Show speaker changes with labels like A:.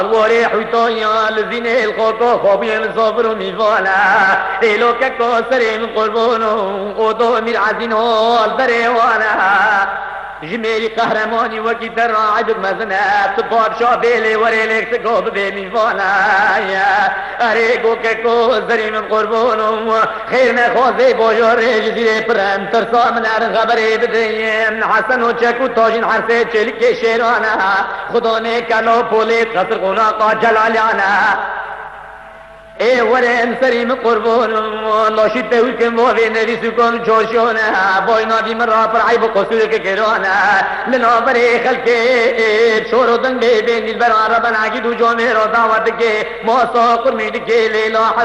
A: وري حيطايا الذين الخوكو خوبين صبر ميفانا إلو ككو سرين قربونو ودو مير عزينو البريوانا جميري قهرماني وكي تراعي بمزنا تباب شابيلي وريليك تقوب بميفانا أريقو ككو سرين قربونو خير ما خوزي بوجور جزيري برم ترسا من خبري بدين حسن وچكو تاجين حرسي چلكي شيرانا خدا نے کلو پولے قصر قنا کا جلالیانا اے ورن سریم قربون لاشی تهوکم و نوی سکون جوشونا باینا دی مرا پر عیب قصور که کرانا لنا بری خلقه شور و دنگ بین البرا ربنا کی دو جو میرا دعوت کے موسا قرمید کے لیلا